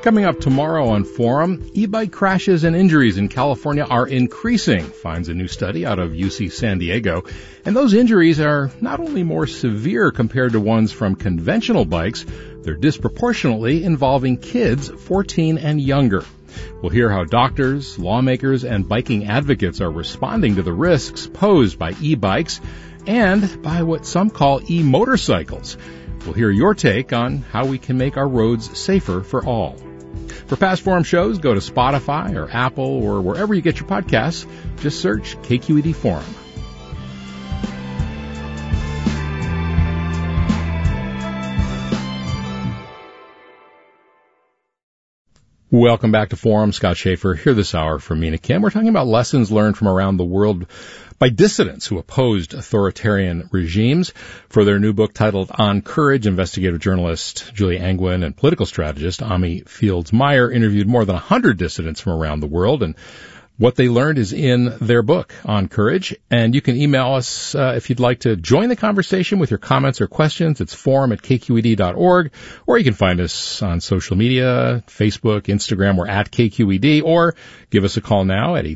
Coming up tomorrow on Forum, e-bike crashes and injuries in California are increasing, finds a new study out of UC San Diego. And those injuries are not only more severe compared to ones from conventional bikes, they're disproportionately involving kids 14 and younger. We'll hear how doctors, lawmakers, and biking advocates are responding to the risks posed by e-bikes and by what some call e-motorcycles. We'll hear your take on how we can make our roads safer for all. For past Forum shows, go to Spotify or Apple or wherever you get your podcasts. Just search KQED Forum. Welcome back to Forum. Scott Schaefer here this hour for Mina Kim. We're talking about lessons learned from around the world by dissidents who opposed authoritarian regimes. For their new book titled On Courage, investigative journalist Julia Angwin and political strategist Ami Fields-Meyer interviewed more than 100 dissidents from around the world, and what they learned is in their book, On Courage. And you can email us if you'd like to join the conversation with your comments or questions. It's forum@kqed.org, or you can find us on social media, Facebook, Instagram. We're at KQED, or give us a call now at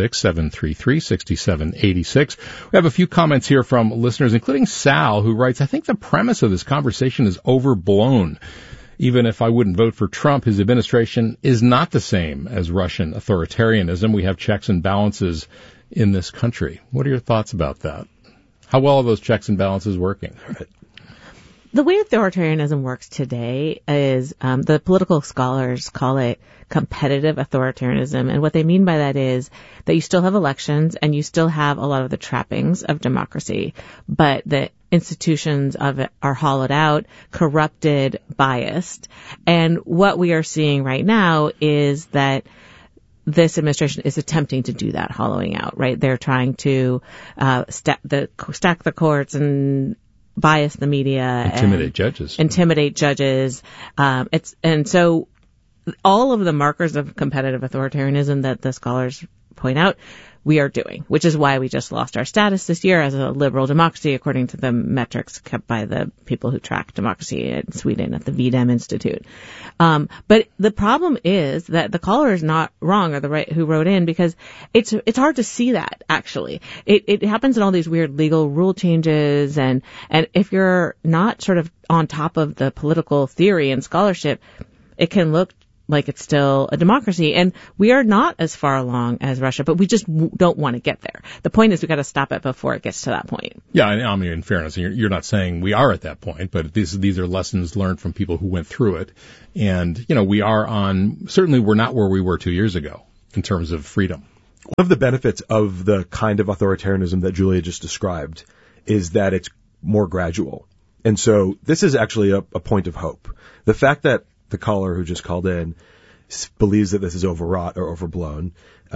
866-733-6786. We have a few comments here from listeners, including Sal, who writes, I think the premise of this conversation is overblown. Even if I wouldn't vote for Trump, his administration is not the same as Russian authoritarianism. We have checks and balances in this country. What are your thoughts about that? How well are those checks and balances working? The way authoritarianism works today is the political scholars call it competitive authoritarianism. And what they mean by that is that you still have elections and you still have a lot of the trappings of democracy, but the institutions of it are hollowed out, corrupted, biased. And what we are seeing right now is that this administration is attempting to do that hollowing out, right? They're trying to stack the courts and bias the media, intimidate judges. And so all of the markers of competitive authoritarianism that the scholars point out, we are doing, which is why we just lost our status this year as a liberal democracy, according to the metrics kept by the people who track democracy in Sweden at the VDEM Institute. But the problem is that the caller is not wrong, or the right who wrote in, because it's hard to see that, actually. It happens in all these weird legal rule changes, and if you're not sort of on top of the political theory and scholarship, it can look like it's still a democracy. And we are not as far along as Russia, but we just don't want to get there. The point is we've got to stop it before it gets to that point. Yeah, I mean, in fairness, you're not saying we are at that point, but these are lessons learned from people who went through it. And, certainly we're not where we were 2 years ago in terms of freedom. One of the benefits of the kind of authoritarianism that Julia just described is that it's more gradual. And so this is actually a point of hope. The fact that the caller who just called in believes that this is overwrought or overblown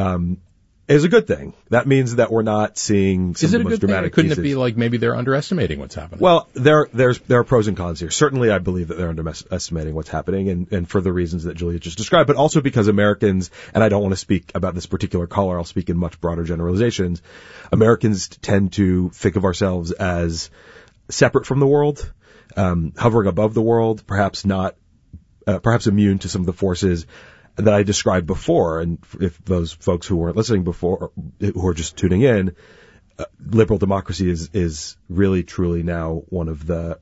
is a good thing. That means that we're not seeing some of the most dramatic Couldn't pieces. It be like maybe they're underestimating what's happening? Well, there are pros and cons here. Certainly, I believe that they're underestimating what's happening, and for the reasons that Julia just described, but also because Americans, and I don't want to speak about this particular caller, I'll speak in much broader generalizations, Americans tend to think of ourselves as separate from the world, hovering above the world, perhaps immune to some of the forces that I described before. And if those folks who weren't listening before, who are just tuning in, liberal democracy is really truly now the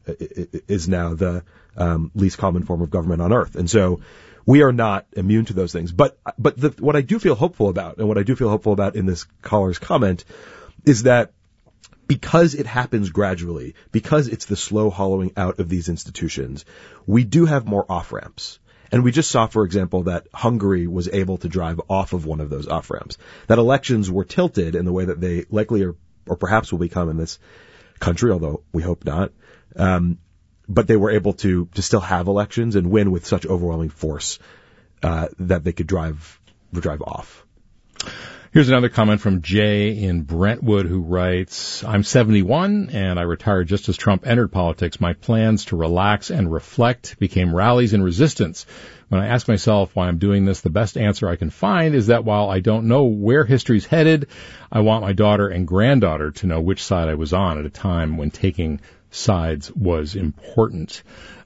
least common form of government on earth. And so we are not immune to those things. But what I do feel hopeful about, and what I do feel hopeful about in this caller's comment, is that because it happens gradually, because it's the slow hollowing out of these institutions, we do have more off-ramps. And we just saw, for example, that Hungary was able to drive off of one of those off-ramps. That elections were tilted in the way that they likely or perhaps will become in this country, although we hope not. But they were able to still have elections and win with such overwhelming force that they could drive off. Here's another comment from Jay in Brentwood, who writes, I'm 71 and I retired just as Trump entered politics. My plans to relax and reflect became rallies and resistance. When I ask myself why I'm doing this, the best answer I can find is that while I don't know where history's headed, I want my daughter and granddaughter to know which side I was on at a time when taking sides was important.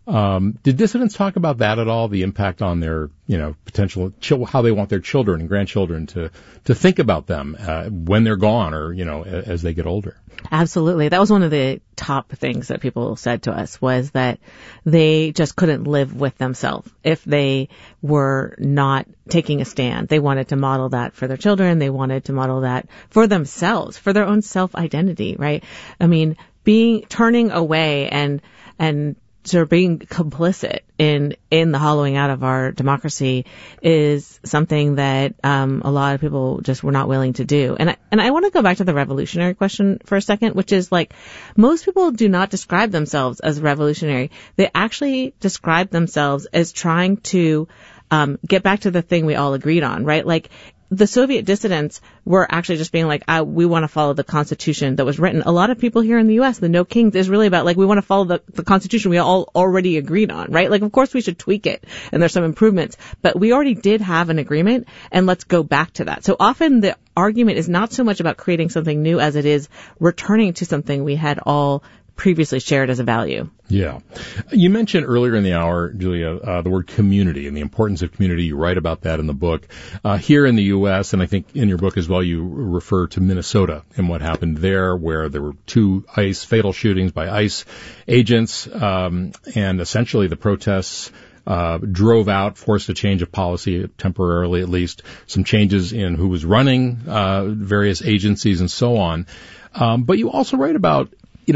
Did dissidents talk about that at all? The impact on their, potential, how they want their children and grandchildren to think about them when they're gone or, as they get older? Absolutely. That was one of the top things that people said to us, was that they just couldn't live with themselves if they were not taking a stand. They wanted to model that for their children. They wanted to model that for themselves, for their own self-identity, right? I mean, turning away and sort of being complicit in the hollowing out of our democracy is something that a lot of people just were not willing to do. And I want to go back to the revolutionary question for a second, which is like, most people do not describe themselves as revolutionary. They actually describe themselves as trying to get back to the thing we all agreed on, right? Like, the Soviet dissidents were actually just being like, we want to follow the Constitution that was written. A lot of people here in the U.S., the No Kings, is really about, like, we want to follow the Constitution we all already agreed on, right? Like, of course we should tweak it, and there's some improvements, but we already did have an agreement, and let's go back to that. So often the argument is not so much about creating something new as it is returning to something we had all previously shared as a value. Yeah. You mentioned earlier in the hour, Julia, the word community and the importance of community. You write about that in the book. Here in the U.S., and I think in your book as well, you refer to Minnesota and what happened there, where there were 2 fatal shootings by ICE agents, and essentially the protests forced a change of policy, temporarily at least, some changes in who was running various agencies and so on. But you also write about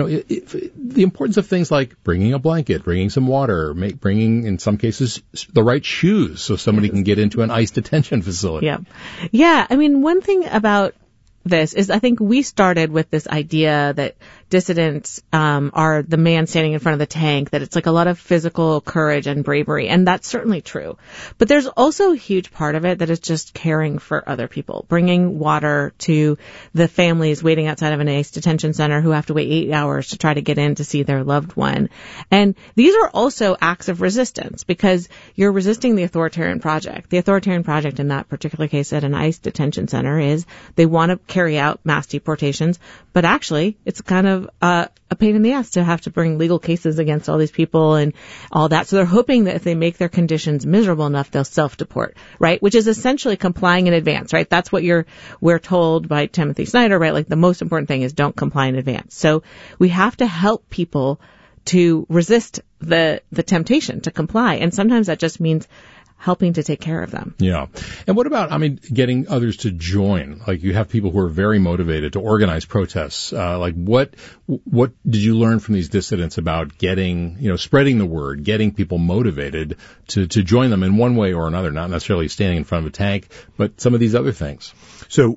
the importance of things like bringing a blanket, bringing some water, bringing, in some cases, the right shoes so somebody can get into an ICE detention facility. Yeah. Yeah. I mean, one thing about this is I think we started with this idea that dissidents are the man standing in front of the tank, that it's like a lot of physical courage and bravery, and that's certainly true. But there's also a huge part of it that is just caring for other people, bringing water to the families waiting outside of an ICE detention center who have to wait 8 hours to try to get in to see their loved one. And these are also acts of resistance, because you're resisting the authoritarian project. The authoritarian project in that particular case at an ICE detention center is they want to carry out mass deportations, but actually it's kind of a pain in the ass to have to bring legal cases against all these people and all that. So they're hoping that if they make their conditions miserable enough, they'll self-deport, right? Which is essentially complying in advance, right? That's what we're told by Timothy Snyder, right? Like, the most important thing is don't comply in advance. So we have to help people to resist the temptation to comply. And sometimes that just means helping to take care of them. Yeah. And what about, getting others to join? Like, you have people who are very motivated to organize protests. Like, what did you learn from these dissidents about getting, spreading the word, getting people motivated to join them in one way or another, not necessarily standing in front of a tank, but some of these other things? So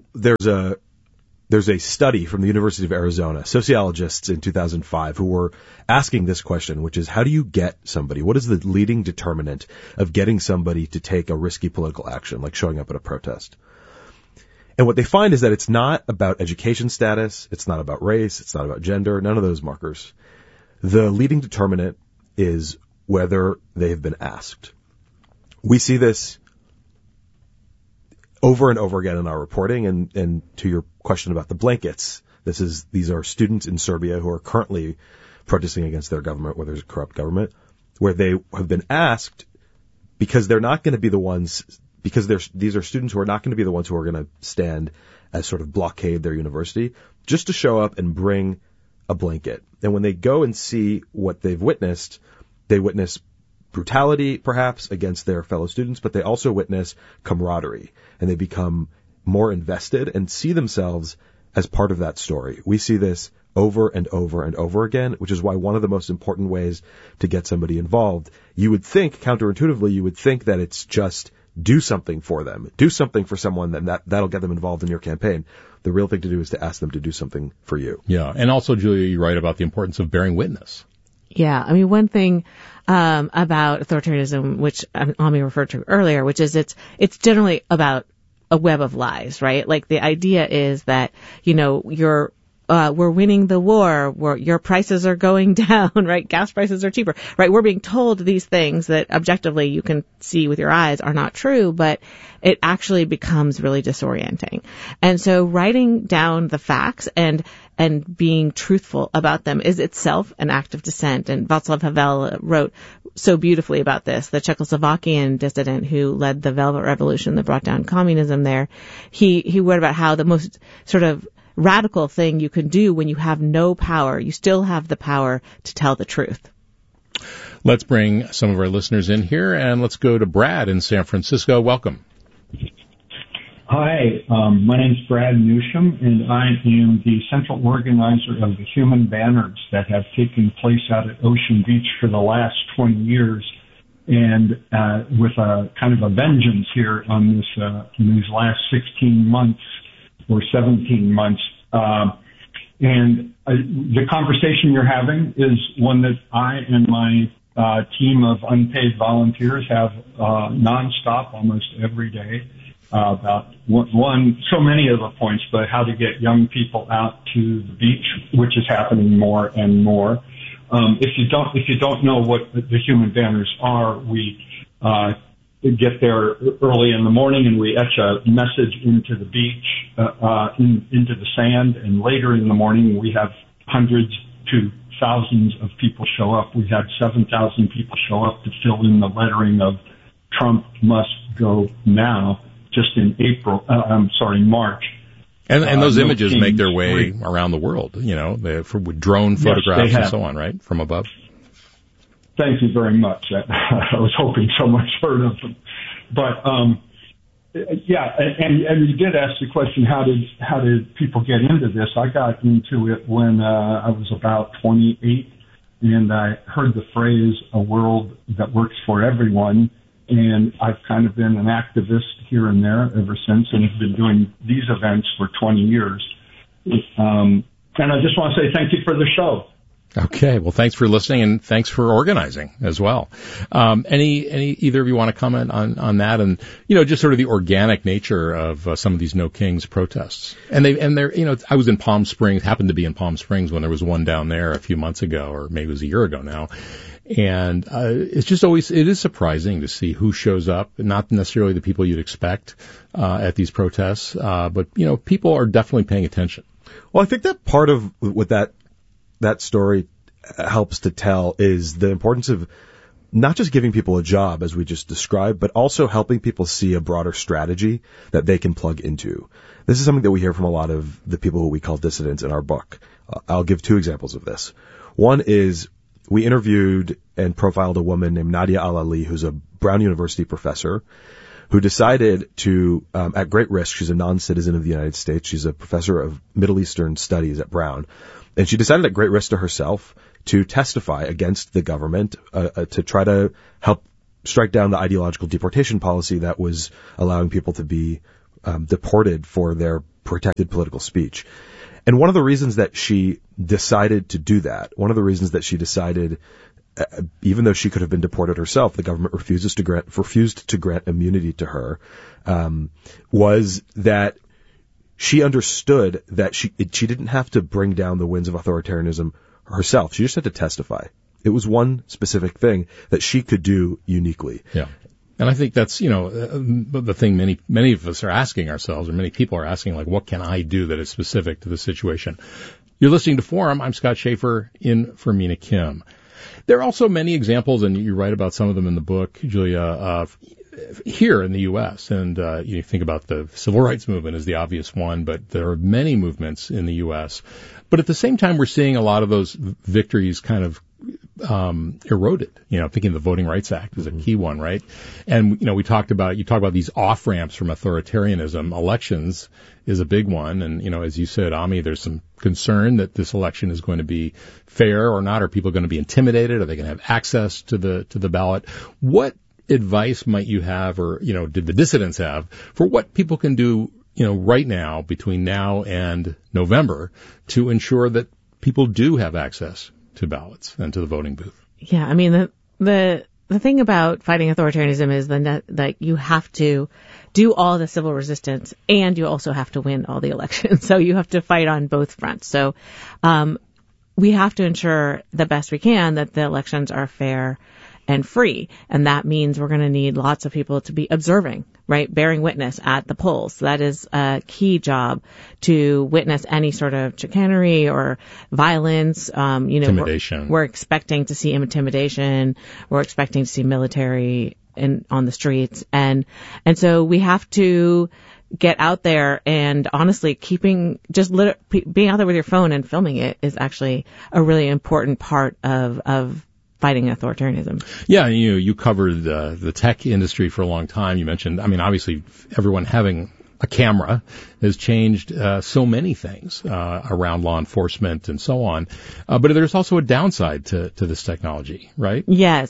there's a study from the University of Arizona, sociologists in 2005, who were asking this question, which is, how do you get somebody? What is the leading determinant of getting somebody to take a risky political action, like showing up at a protest? And what they find is that it's not about education status, it's not about race, it's not about gender, none of those markers. The leading determinant is whether they have been asked. We see this over and over again in our reporting, and to your question about the blankets, these are students in Serbia who are currently protesting against their government, whether it's a corrupt government, where they have been asked, because they're not going to be the ones, because these are students who are not going to be the ones who are going to stand as sort of blockade their university, just to show up and bring a blanket. And when they go and see what they've witnessed, they witness brutality, perhaps, against their fellow students, but they also witness camaraderie, and they become more invested and see themselves as part of that story. We see this over and over and over again, which is why one of the most important ways to get somebody involved, you would think, counterintuitively, you would think that it's just do something for them, do something for someone, then that'll get them involved in your campaign. The real thing to do is to ask them to do something for you. Yeah, and also, Julia, you write about the importance of bearing witness. Yeah, one thing about authoritarianism, which Ami referred to earlier, which is it's generally about a web of lies, right? Like, the idea is that, you're we're winning the war, your prices are going down, right? Gas prices are cheaper, right? We're being told these things that objectively you can see with your eyes are not true, but it actually becomes really disorienting. And so writing down the facts and being truthful about them is itself an act of dissent. And Václav Havel wrote so beautifully about this, the Czechoslovakian dissident who led the Velvet Revolution that brought down communism there. He wrote about how the most sort of radical thing you can do when you have no power, you still have the power to tell the truth. Let's bring some of our listeners in here, and let's go to Brad in San Francisco. Welcome. Hi, my name's Brad Newsham, and I am the central organizer of the human banners that have taken place out at Ocean Beach for the last 20 years, and with a kind of a vengeance here on this in these last 16 months or 17 months. And the conversation you're having is one that I and my team of unpaid volunteers have nonstop almost every day. About so many of the points, but how to get young people out to the beach, which is happening more and more. If you don't know what the human banners are, we get there early in the morning and we etch a message into the beach, into the sand, and later in the morning we have hundreds to thousands of people show up. We had 7,000 people show up to fill in the lettering of Trump must go now. Just in March. And those images make their way around the world, with drone photographs and so on, right, from above. Thank you very much. I was hoping someone's heard of them. But, and you did ask the question, how did people get into this? I got into it when I was about 28, and I heard the phrase, a world that works for everyone. And I've kind of been an activist here and there ever since, and have been doing these events for 20 years. And I just want to say thank you for the show. Okay, well, thanks for listening, and thanks for organizing as well. Either of you want to comment on that, and just sort of the organic nature of some of these No Kings protests? And they're I was in Palm Springs, happened to be in Palm Springs when there was one down there a few months ago, or maybe it was a year ago now. And it's just it is surprising to see who shows up, not necessarily the people you'd expect at these protests, but people are definitely paying attention. Well, I think that part of what that story helps to tell is the importance of not just giving people a job, as we just described, but also helping people see a broader strategy that they can plug into. This is something that we hear from a lot of the people who we call dissidents in our book. I'll give two examples of this. One is, we interviewed and profiled a woman named Nadia Al-Ali, who's a Brown University professor, who decided to, at great risk, she's a non-citizen of the United States, she's a professor of Middle Eastern Studies at Brown, and she decided at great risk to herself to testify against the government, to try to help strike down the ideological deportation policy that was allowing people to be deported for their protected political speech. And one of the reasons that she decided to do that, even though she could have been deported herself, the government refused to grant immunity to her, was that she understood that she didn't have to bring down the winds of authoritarianism herself. She just had to testify. It was one specific thing that she could do uniquely. Yeah. And I think that's, the thing many of us are asking ourselves, or many people are asking, like, what can I do that is specific to the situation? You're listening to Forum. I'm Scott Schaefer, in for Mina Kim. There are also many examples, and you write about some of them in the book, Julia, here in the U.S. And you think about the civil rights movement as the obvious one, but there are many movements in the U.S. But at the same time, we're seeing a lot of those victories kind of eroded. Thinking the Voting Rights Act is a key one, right? And you talk about these off ramps from authoritarianism. Elections is a big one, and as you said, Ami, there's some concern that this election is going to be fair or not. Are people going to be intimidated? Are they going to have access to the ballot? What advice might you have, or did the dissidents have, for what people can do right now, between now and November, to ensure that people do have access to ballots and to the voting booth? Yeah, I mean, the the thing about fighting authoritarianism is that you have to do all the civil resistance and you also have to win all the elections. So you have to fight on both fronts. So we have to ensure the best we can that the elections are fair and free. And that means we're going to need lots of people to be observing, right? Bearing witness at the polls. That is a key job to witness any sort of chicanery or violence. Intimidation. We're expecting to see intimidation. We're expecting to see military on the streets. And so we have to get out there, and honestly, being out there with your phone and filming it is actually a really important part of fighting authoritarianism. Yeah, you covered the tech industry for a long time. You mentioned, obviously, everyone having a camera has changed so many things around law enforcement and so on. But there's also a downside to this technology, right? Yes.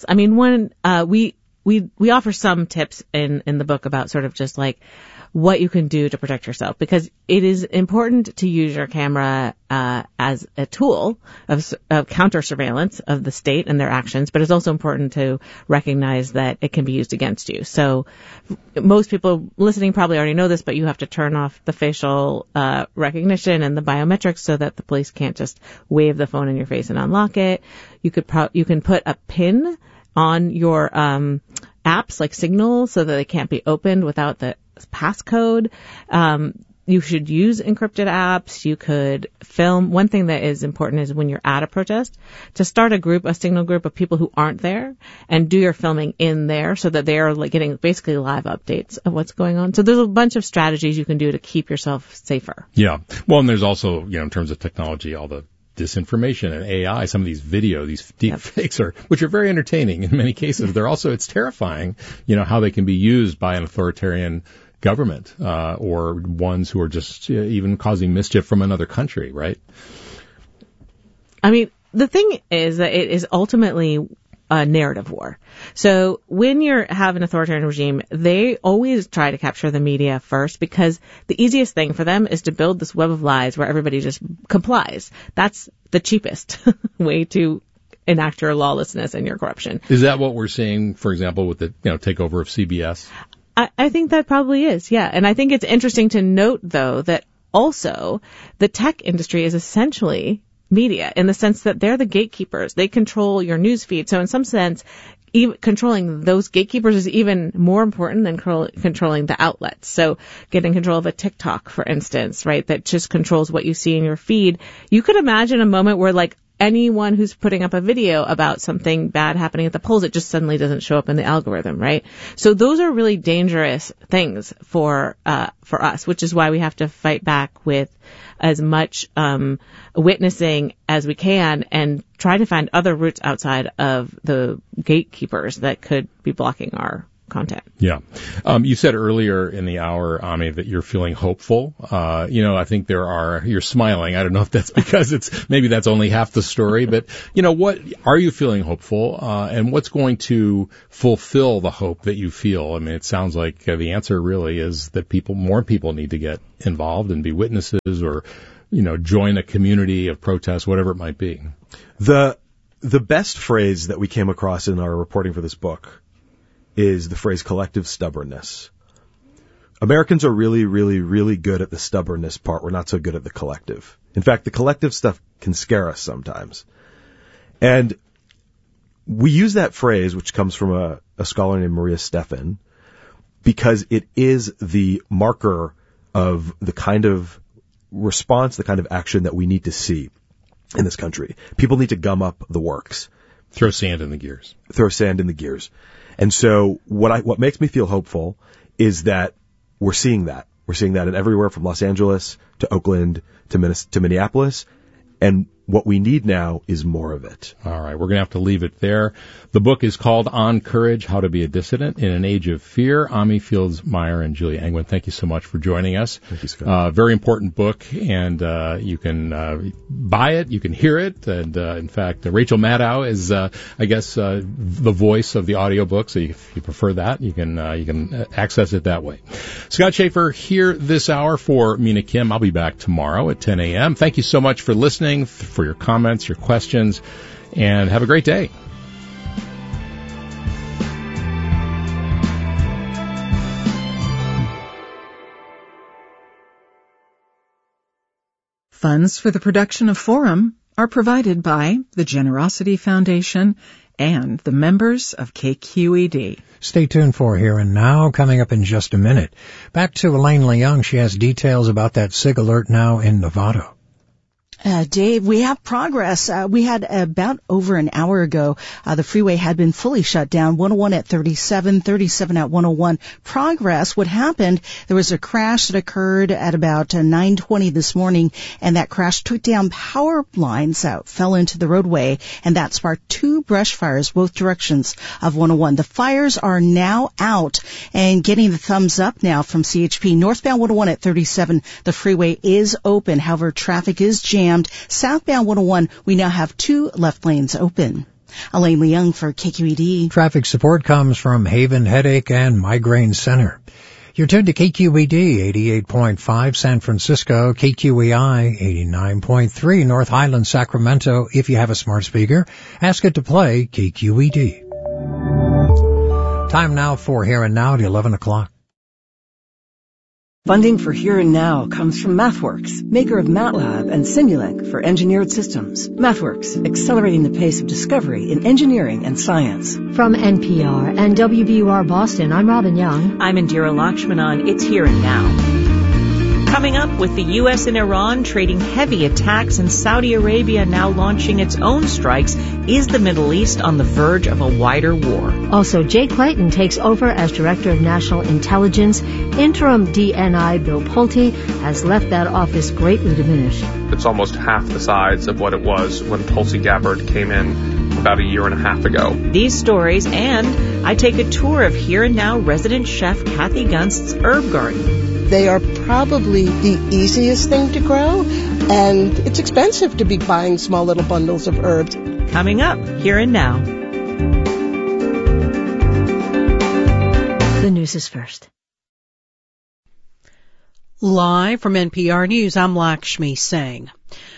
We offer some tips in the book about sort of just like what you can do to protect yourself, because it is important to use your camera as a tool of counter surveillance of the state and their actions, but it's also important to recognize that it can be used against you. So most people listening probably already know this, but you have to turn off the facial recognition and the biometrics so that the police can't just wave the phone in your face and unlock it. You can put a pin on your apps like Signal so that they can't be opened without the passcode. You should use encrypted apps. You could film. One thing that is important is when you're at a protest, to start a Signal group of people who aren't there and do your filming in there so that they are like getting basically live updates of what's going on. So there's a bunch of strategies you can do to keep yourself safer. Yeah. Well, and there's also, in terms of technology, all the disinformation and AI, some of these deep fakes which are very entertaining in many cases. It's terrifying, how they can be used by an authoritarian government, or ones who are just even causing mischief from another country, right? The thing is that it is ultimately a narrative war. So when you have an authoritarian regime, they always try to capture the media first, because the easiest thing for them is to build this web of lies where everybody just complies. That's the cheapest way to enact your lawlessness and your corruption. Is that what we're seeing, for example, with the takeover of CBS? I think that probably is, yeah. And I think it's interesting to note, though, that also the tech industry is essentially media, in the sense that they're the gatekeepers. They control your news feed. So in some sense, even controlling those gatekeepers is even more important than controlling the outlets. So getting control of a TikTok, for instance, right, that just controls what you see in your feed. You could imagine a moment where, like, anyone who's putting up a video about something bad happening at the polls, it just suddenly doesn't show up in the algorithm, right? So those are really dangerous things for us, which is why we have to fight back with as much witnessing as we can and try to find other routes outside of the gatekeepers that could be blocking our content. Yeah. You said earlier in the hour, Ami, that you're feeling hopeful. I think you're smiling. I don't know if that's because maybe that's only half the story, but what are you feeling hopeful? And what's going to fulfill the hope that you feel? It sounds like the answer really is that more people need to get involved and be witnesses, or, join a community of protests, whatever it might be. The best phrase that we came across in our reporting for this book is the phrase collective stubbornness. Americans are really, really, really good at the stubbornness part. We're not so good at the collective. In fact, the collective stuff can scare us sometimes. And we use that phrase, which comes from a scholar named Maria Stephan, because it is the marker of the kind of response, the kind of action that we need to see in this country. People need to gum up the works. Throw sand in the gears. And so what makes me feel hopeful is that we're seeing that. We're seeing that in everywhere from Los Angeles to Oakland to Minneapolis. And what we need now is more of it. All right. We're going to have to leave it there. The book is called On Courage, How to Be a Dissident in an Age of Fear. Ami Fields-Meyer and Julia Angwin, thank you so much for joining us. Thank you, Scott. Very important book, and you can buy it, you can hear it, and in fact, Rachel Maddow is, the voice of the audiobook, so if you prefer that, you can access it that way. Scott Schaefer here this hour for Mina Kim. I'll be back tomorrow at 10 a.m. Thank you so much for listening, for your comments, your questions, and have a great day. Funds for the production of Forum are provided by the Generosity Foundation and the members of KQED. Stay tuned for Here and Now, coming up in just a minute. Back to Elaine Leung. She has details about that SIG alert now in Nevada. Dave, we have progress. We had about over an hour ago, the freeway had been fully shut down, 101 at 37, 37 at 101. Progress, what happened, there was a crash that occurred at about 9:20 this morning, and that crash took down power lines that fell into the roadway, and that sparked 2 brush fires, both directions of 101. The fires are now out and getting the thumbs up now from CHP. Northbound 101 at 37, the freeway is open. However, traffic is jammed. Southbound 101, we now have 2 left lanes open. Elaine Leung for KQED. Traffic support comes from Haven Headache and Migraine Center. You're tuned to KQED 88.5 San Francisco, KQEI 89.3 North Highland, Sacramento. If you have a smart speaker, ask it to play KQED. Time now for Here and Now at 11 o'clock. Funding for Here and Now comes from MathWorks, maker of MATLAB and Simulink for engineered systems. MathWorks, accelerating the pace of discovery in engineering and science. From NPR and WBUR Boston, I'm Robin Young. I'm Indira Lakshmanan. It's Here and Now. Coming up, with the U.S. and Iran trading heavy attacks and Saudi Arabia now launching its own strikes, is the Middle East on the verge of a wider war? Also, Jay Clayton takes over as Director of National Intelligence. Interim DNI Bill Pulte has left that office greatly diminished. It's almost half the size of what it was when Tulsi Gabbard came in about a year and a half ago. These stories, and I take a tour of Here and Now resident chef Kathy Gunst's herb garden. They are probably the easiest thing to grow, and it's expensive to be buying small little bundles of herbs. Coming up, Here and Now. The news is first. Live from NPR News, I'm Lakshmi Singh.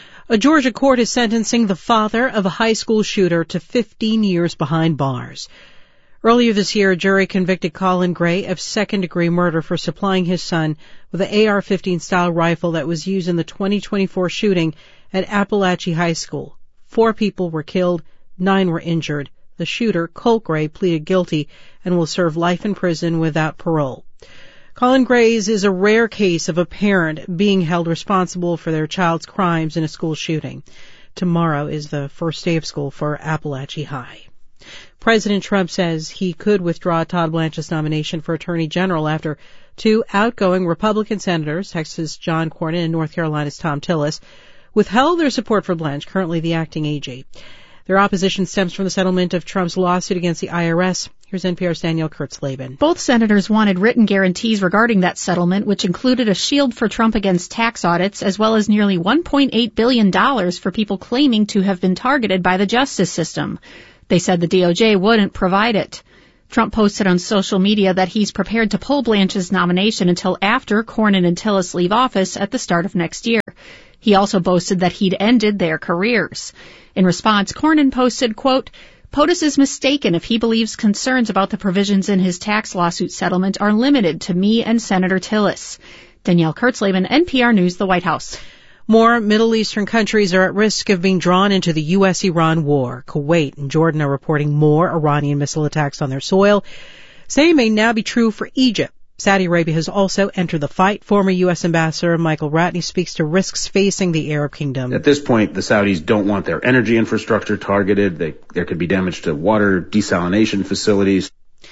A Georgia court is sentencing the father of a high school shooter to 15 years behind bars. Earlier this year, a jury convicted Colin Gray of second-degree murder for supplying his son with an AR-15-style rifle that was used in the 2024 shooting at Appalachia High School. 4 people were killed, 9 were injured. The shooter, Colt Gray, pleaded guilty and will serve life in prison without parole. Colin Gray's is a rare case of a parent being held responsible for their child's crimes in a school shooting. Tomorrow is the first day of school for Appalachia High. President Trump says he could withdraw Todd Blanche's nomination for Attorney General after 2 outgoing Republican senators, Texas' John Cornyn and North Carolina's Thom Tillis, withheld their support for Blanche, currently the acting AG. Their opposition stems from the settlement of Trump's lawsuit against the IRS. Here's NPR's Danielle Kurtzleben. Both senators wanted written guarantees regarding that settlement, which included a shield for Trump against tax audits, as well as nearly $1.8 billion for people claiming to have been targeted by the justice system. They said the DOJ wouldn't provide it. Trump posted on social media that he's prepared to pull Blanche's nomination until after Cornyn and Tillis leave office at the start of next year. He also boasted that he'd ended their careers. In response, Cornyn posted, quote, POTUS is mistaken if he believes concerns about the provisions in his tax lawsuit settlement are limited to me and Senator Tillis. Danielle Kurtzleben, NPR News, the White House. More Middle Eastern countries are at risk of being drawn into the U.S.-Iran war. Kuwait and Jordan are reporting more Iranian missile attacks on their soil. Same may now be true for Egypt. Saudi Arabia has also entered the fight. Former U.S. Ambassador Michael Ratney speaks to risks facing the Arab kingdom. At this point, the Saudis don't want their energy infrastructure targeted. There could be damage to water desalination facilities.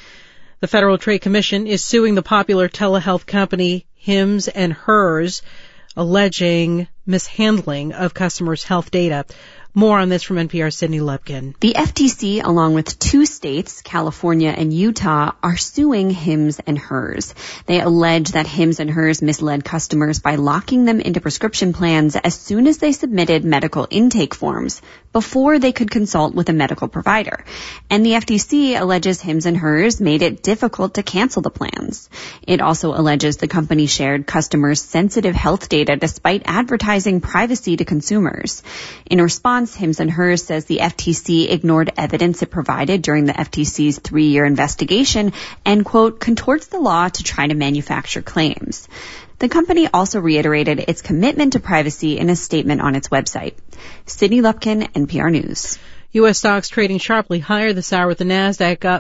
The Federal Trade Commission is suing the popular telehealth company Hims & Hers, alleging mishandling of customers' health data. More on this from NPR's Sydney Lubkin. The FTC, along with 2 states, California and Utah, are suing Hims & Hers. They allege that Hims & Hers misled customers by locking them into prescription plans as soon as they submitted medical intake forms before they could consult with a medical provider. And the FTC alleges Hims & Hers made it difficult to cancel the plans. It also alleges the company shared customers' sensitive health data despite advertising privacy to consumers. In response, Hims & Hers says the FTC ignored evidence it provided during the FTC's 3-year investigation and, quote, contorts the law to try to manufacture claims. The company also reiterated its commitment to privacy in a statement on its website. Sydney Lupkin, NPR News. U.S. stocks trading sharply higher this hour with the Nasdaq up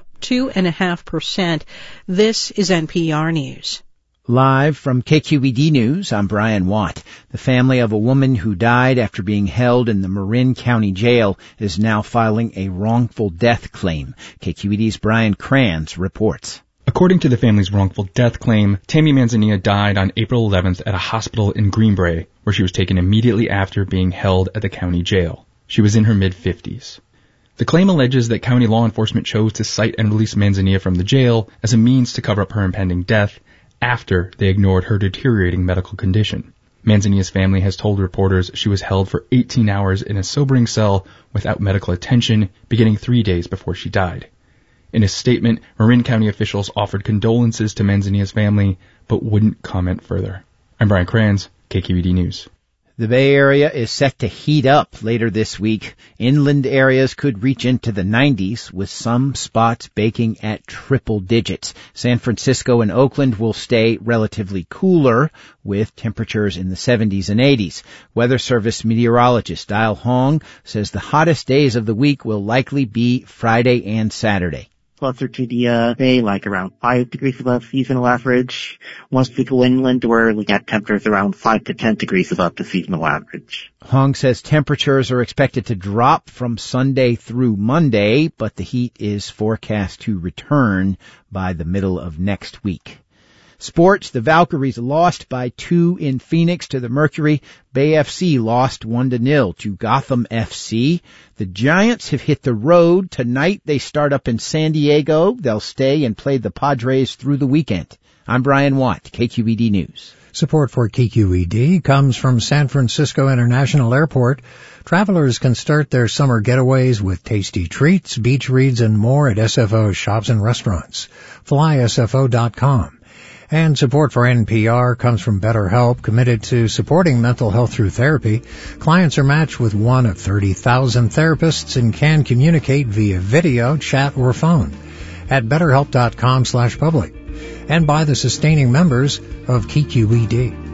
2.5%. This is NPR News. Live from KQED News, I'm Brian Watt. The family of a woman who died after being held in the Marin County Jail is now filing a wrongful death claim. KQED's Brian Kranz reports. According to the family's wrongful death claim, Tammy Manzanilla died on April 11th at a hospital in Greenbrae, where she was taken immediately after being held at the county jail. She was in her mid-50s. The claim alleges that county law enforcement chose to cite and release Manzanilla from the jail as a means to cover up her impending death after they ignored her deteriorating medical condition. Manzanilla's family has told reporters she was held for 18 hours in a sobering cell without medical attention, beginning 3 days before she died. In a statement, Marin County officials offered condolences to Manzanilla's family, but wouldn't comment further. I'm Brian Kranz, KQED News. The Bay Area is set to heat up later this week. Inland areas could reach into the 90s, with some spots baking at triple digits. San Francisco and Oakland will stay relatively cooler, with temperatures in the 70s and 80s. Weather Service meteorologist Dial Hong says the hottest days of the week will likely be Friday and Saturday. Closer to the Bay, like around 5 degrees above seasonal average. Once we go inland, we're looking at temperatures around 5 to 10 degrees above the seasonal average. Hong says temperatures are expected to drop from Sunday through Monday, but the heat is forecast to return by the middle of next week. Sports, the Valkyries lost by 2 in Phoenix to the Mercury. Bay FC lost 1-0 to Gotham FC. The Giants have hit the road. Tonight they start up in San Diego. They'll stay and play the Padres through the weekend. I'm Brian Watt, KQED News. Support for KQED comes from San Francisco International Airport. Travelers can start their summer getaways with tasty treats, beach reads, and more at SFO shops and restaurants. FlySFO.com. And support for NPR comes from BetterHelp, committed to supporting mental health through therapy. Clients are matched with one of 30,000 therapists and can communicate via video, chat, or phone at BetterHelp.com/public and by the sustaining members of KQED.